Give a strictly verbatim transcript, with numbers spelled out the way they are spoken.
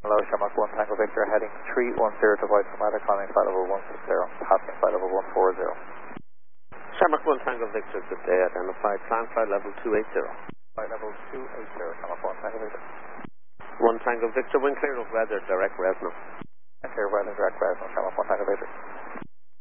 Hello, Shamrock one Tango Victor, heading three one zero to Void Commander, climbing flight level one six zero, passing flight level one four zero. Shamrock one Tango Victor, good day, identified, climb flight level two eight zero. Flight level two eight zero, Shamrock one Tango Victor. one Tango Victor, wind clear of weather, direct Resno. Clear weather, direct Resno, Shamrock one Tango Victor.